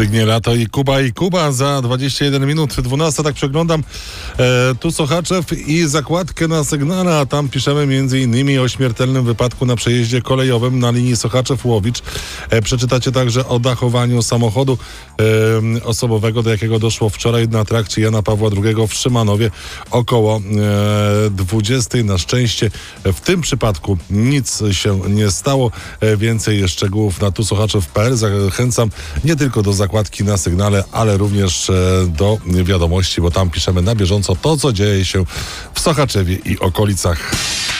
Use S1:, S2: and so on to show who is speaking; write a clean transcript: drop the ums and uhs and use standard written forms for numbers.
S1: Stygnie lato i Kuba za 21 minut 12, tak przeglądam tu Sochaczew i zakładkę na sygnale, a tam piszemy m.in. o śmiertelnym wypadku na przejeździe kolejowym na linii Sochaczew-Łowicz. Przeczytacie także o dachowaniu samochodu osobowego, do jakiego doszło wczoraj na trakcie Jana Pawła II w Szymanowie około 20. Na szczęście w tym przypadku nic się nie stało. Więcej szczegółów na tusochaczew.pl. Zachęcam nie tylko do zakładki na sygnale, ale również do wiadomości, bo tam piszemy na bieżąco to, co dzieje się w Sochaczewie i okolicach.